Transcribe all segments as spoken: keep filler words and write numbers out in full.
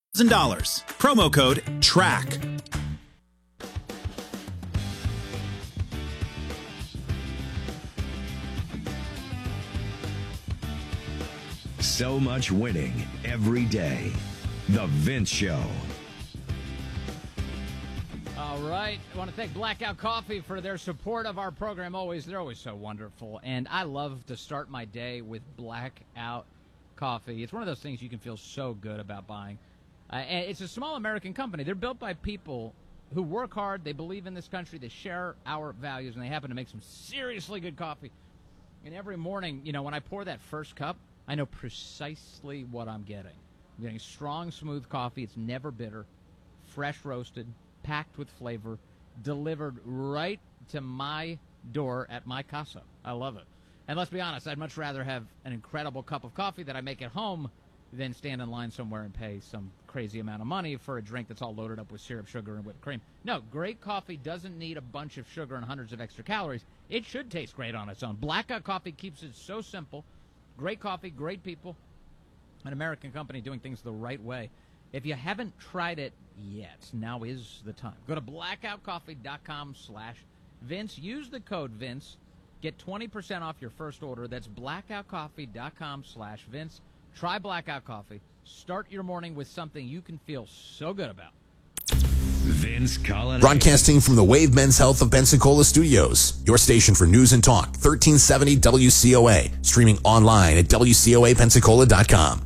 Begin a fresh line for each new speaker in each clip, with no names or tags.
dollars. Promo code TRACK.
So much winning every day. The Vince Show.
All right. I want to thank Blackout Coffee for their support of our program. Always, they're always so wonderful. And I love to start my day with Blackout Coffee. It's one of those things you can feel so good about buying. Uh, and it's a small American company. They're built by people who work hard. They believe in this country. They share our values, and they happen to make some seriously good coffee. And every morning, you know, when I pour that first cup, I know precisely what I'm getting. I'm getting strong, smooth coffee. It's never bitter, fresh roasted, packed with flavor, delivered right to my door at my casa. I love it. And let's be honest, I'd much rather have an incredible cup of coffee that I make at home than stand in line somewhere and pay some crazy amount of money for a drink that's all loaded up with syrup, sugar, and whipped cream. No, great coffee doesn't need a bunch of sugar and hundreds of extra calories. It should taste great on its own. Blackout Coffee keeps it so simple. Great coffee, great people, an American company doing things the right way. If you haven't tried it yet, now is the time. Go to blackoutcoffee.com slash Vince. Use the code Vince. Get twenty percent off your first order. That's blackoutcoffee.com slash Vince. Try Blackout Coffee. Start your morning with something you can feel so good about.
Vince Coglianese.
Broadcasting from the Wave Men's Health of Pensacola Studios, your station for news and talk, thirteen seventy W C O A, streaming online at W C O A Pensacola dot com.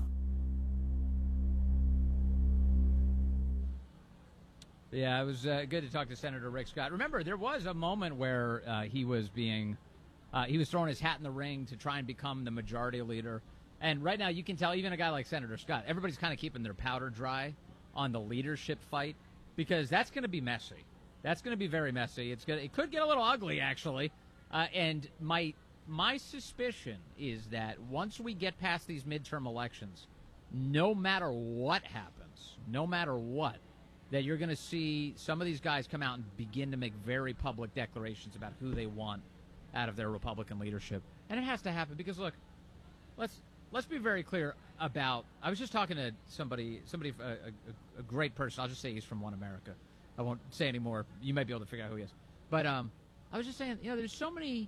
Yeah, it was uh, good to talk to Senator Rick Scott. Remember, there was a moment where uh, he was being, uh, he was throwing his hat in the ring to try and become the majority leader. And right now, you can tell even a guy like Senator Scott, everybody's kind of keeping their powder dry on the leadership fight, because that's going to be messy. That's going to be very messy. It's going it could get a little ugly, actually. Uh, and my my suspicion is that once we get past these midterm elections, no matter what happens, no matter what, that you're going to see some of these guys come out and begin to make very public declarations about who they want out of their Republican leadership. And it has to happen because, look, let's let's be very clear about, I was just talking to somebody, somebody, a, a, a great person. I'll just say he's from One America. I won't say any more. You might be able to figure out who he is. But um, I was just saying, you know, there's so many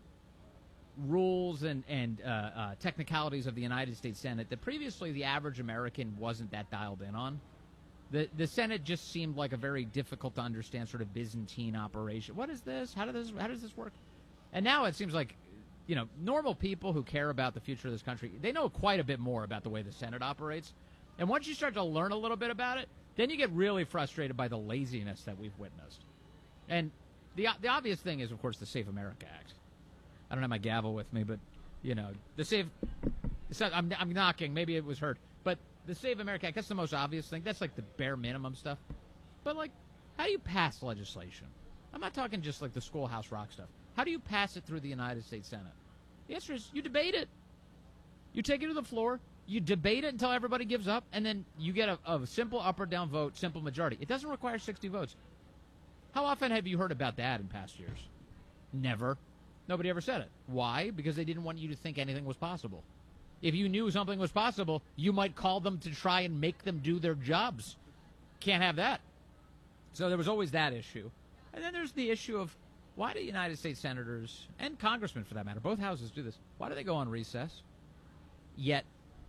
rules and, and uh, uh, technicalities of the United States Senate that previously the average American wasn't that dialed in on. The the Senate just seemed like a very difficult to understand sort of Byzantine operation. What is this? How does this how does this work? And now it seems like, you know, normal people who care about the future of this country, they know quite a bit more about the way the Senate operates. And once you start to learn a little bit about it, then you get really frustrated by the laziness that we've witnessed. And the the obvious thing is, of course, the Safe America Act. I don't have my gavel with me, but, you know, the Safe... I'm, I'm knocking. Maybe it was heard. But the Save America Act, that's the most obvious thing. That's like the bare minimum stuff. But, like, how do you pass legislation? I'm not talking just like the Schoolhouse Rock stuff. How do you pass it through the United States Senate? The answer is you debate it. You take it to the floor, you debate it until everybody gives up, and then you get a, a simple up or down vote, simple majority. It doesn't require sixty votes. How often have you heard about that in past years? Never. Nobody ever said it. Why? Because they didn't want you to think anything was possible. If you knew something was possible, you might call them to try and make them do their jobs. Can't have that. So there was always that issue. And then there's the issue of why do United States senators, and congressmen for that matter, both houses do this, why do they go on recess, yet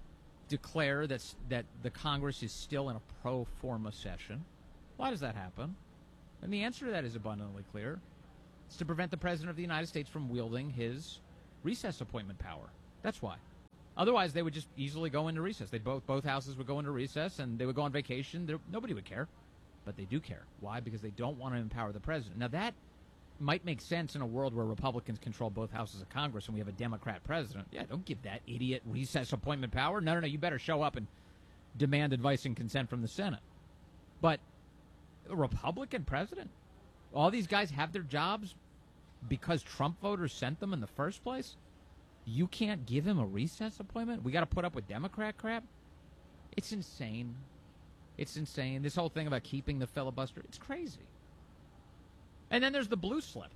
declare that, that the Congress is still in a pro forma session? Why does that happen? And the answer to that is abundantly clear. It's to prevent the President of the United States from wielding his recess appointment power. That's why. Otherwise, they would just easily go into recess. They both both houses would go into recess, and they would go on vacation. There, nobody would care, but they do care. Why? Because they don't want to empower the president. Now, that might make sense in a world where Republicans control both houses of Congress and we have a Democrat president. Yeah, don't give that idiot recess appointment power. No, no, no, you better show up and demand advice and consent from the Senate. But a Republican president? All these guys have their jobs because Trump voters sent them in the first place? You can't give him a recess appointment? We got to put up with Democrat crap? It's insane. It's insane. This whole thing about keeping the filibuster, it's crazy. And then there's the blue slip.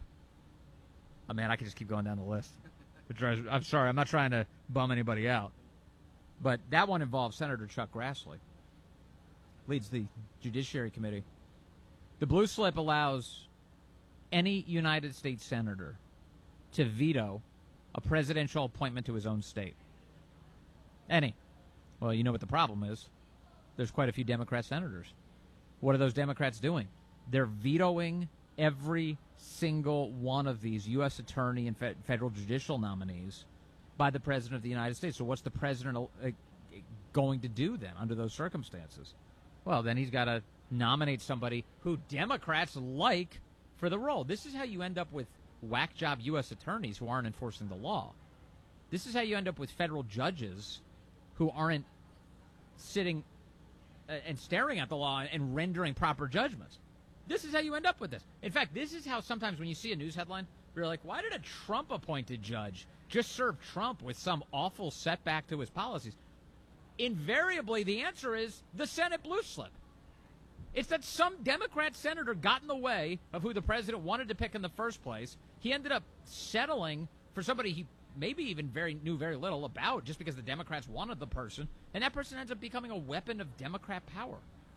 Oh, man, I could just keep going down the list. I'm sorry, I'm not trying to bum anybody out. But that one involves Senator Chuck Grassley. leads the Judiciary Committee. The blue slip allows any United States senator to veto a presidential appointment to his own state. Any. Well, you know what the problem is. There's quite a few Democrat senators. What are those Democrats doing? They're vetoing every single one of these U S attorney and fe- federal judicial nominees by the President of the United States. So what's the President uh, going to do then under those circumstances? Well, then he's got to nominate somebody who Democrats like for the role. This is how you end up with whack job U S attorneys who aren't enforcing the law. This is how you end up with federal judges who aren't sitting uh, and staring at the law and rendering proper judgments. This is how you end up with this. In fact, this is how sometimes when you see a news headline, you're like, why did a Trump-appointed judge just serve Trump with some awful setback to his policies? Invariably, the answer is the Senate blue slip. It's that some Democrat senator got in the way of who the president wanted to pick in the first place. He ended up settling for somebody he maybe even very knew very little about just because the Democrats wanted the person, and that person ends up becoming a weapon of Democrat power.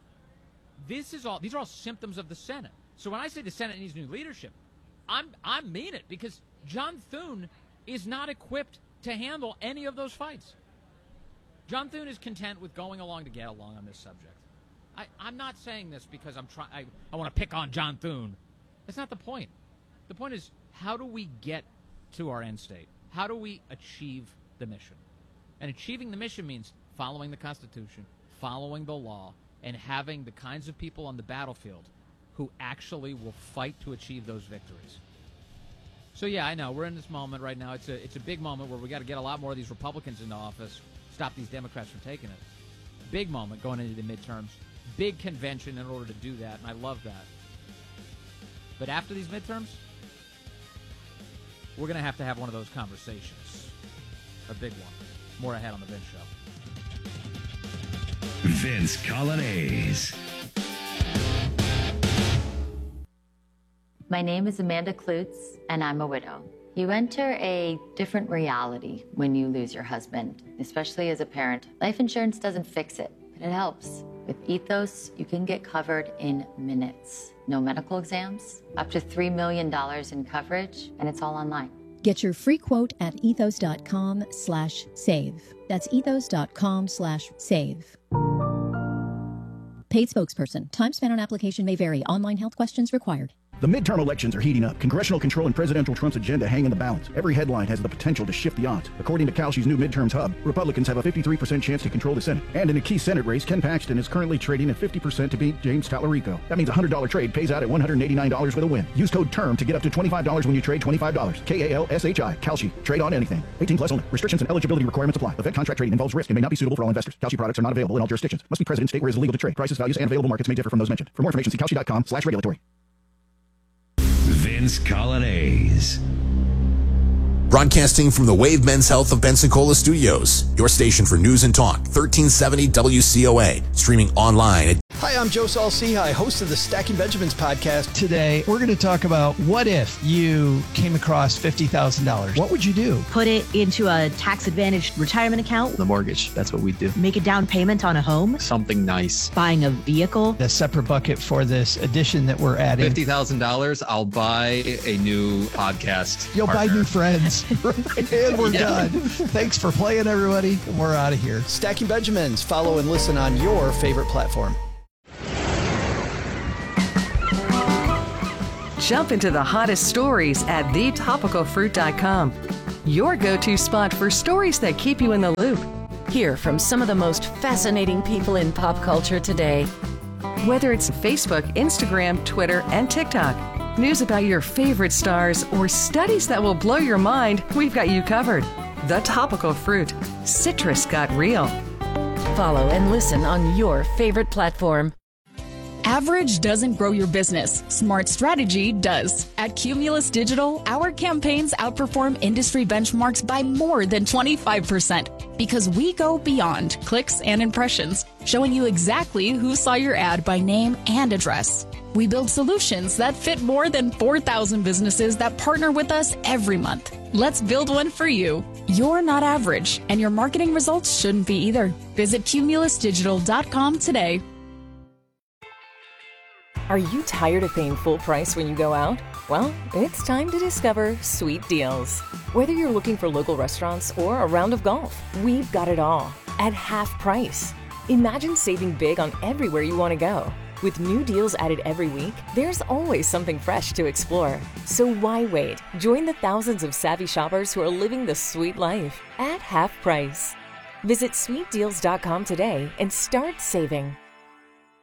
This is all. These are all symptoms of the Senate. So when I say the Senate needs new leadership, I'm I mean it, because John Thune is not equipped to handle any of those fights. John Thune is content with going along to get along on this subject. I, I'm not saying this because I'm trying. I, I want to pick on John Thune. That's not the point. The point is, how do we get to our end state? How do we achieve the mission? And achieving the mission means following the Constitution, following the law, and having the kinds of people on the battlefield who actually will fight to achieve those victories. So yeah, I know we're in this moment right now. It's a it's a big moment where we got to get a lot more of these Republicans into office, stop these Democrats from taking it. Big moment going into the midterms. Big convention in order to do that, and I love that. But after these midterms, we're going to have to have one of those conversations. A big one. More ahead on the Vince Show.
Vince Colonnese.
My name is Amanda Klutz, and I'm a widow. You enter a different reality when you lose your husband, especially as a parent. Life insurance doesn't fix it, but it helps. With Ethos, you can get covered in minutes. No medical exams, up to three million dollars in coverage, and it's all online.
Get your free quote at ethos.com slash save. That's ethos.com slash save. Paid spokesperson. Time spent on application may vary. Online health questions required.
The midterm elections are heating up. Congressional control and presidential Trump's agenda hang in the balance. Every headline has the potential to shift the odds. According to Kalshi's new midterms hub, Republicans have a fifty-three percent chance to control the Senate. And in a key Senate race, Ken Paxton is currently trading at fifty percent to beat James Tallarico. That means a one hundred dollars trade pays out at one hundred eighty-nine dollars with a win. Use code TERM to get up to twenty-five dollars when you trade twenty-five dollars. K A L S H I. Kalshi. Trade on anything. eighteen plus only. Restrictions and eligibility requirements apply. Event contract trading involves risk and may not be suitable for all investors. Kalshi products are not available in all jurisdictions. Must be present in state where it is illegal to trade. Prices, values, and available markets may differ from those mentioned. For more information, see kalshi.com slash regulatory.
Vince Colonnese.
Broadcasting from the Wave Men's Health of Pensacola Studios, your station for news and talk, thirteen seventy W C O A, streaming online at
Hi, I'm Joe Saul-Sehy, host of the Stacking Benjamins podcast.
Today, we're going to talk about what if you came across fifty thousand dollars? What would you do?
Put it into a tax-advantaged retirement account.
The mortgage, that's what we do.
Make a down payment on a home.
Something nice.
Buying a vehicle.
The separate bucket for this addition that we're adding.
fifty thousand dollars, I'll buy a new podcast
You'll
partner.
buy new friends. And we're
Yeah.
done. Thanks for playing, everybody. We're out of here.
Stacking Benjamins. Follow and listen on your favorite platform.
Jump into the hottest stories at the topical fruit dot com. Your go-to spot for stories that keep you in the loop.
Hear from some of the most fascinating people in pop culture today.
Whether it's Facebook, Instagram, Twitter, and TikTok, news about your favorite stars, or studies that will blow your mind, we've got you covered. The Topical Fruit. Citrus got real.
Follow and listen on your favorite platform.
Average doesn't grow your business. Smart strategy does. At Cumulus Digital, our campaigns outperform industry benchmarks by more than twenty-five percent because we go beyond clicks and impressions, showing you exactly who saw your ad by name and address. We build solutions that fit more than four thousand businesses that partner with us every month. Let's build one for you. You're not average, and your marketing results shouldn't be either. Visit cumulus digital dot com today.
Are you tired of paying full price when you go out? Well, it's time to discover Sweet Deals. Whether you're looking for local restaurants or a round of golf, we've got it all at half price. Imagine saving big on everywhere you want to go. With new deals added every week, there's always something fresh to explore. So why wait? Join the thousands of savvy shoppers who are living the sweet life at half price. Visit sweet deals dot com today and start saving.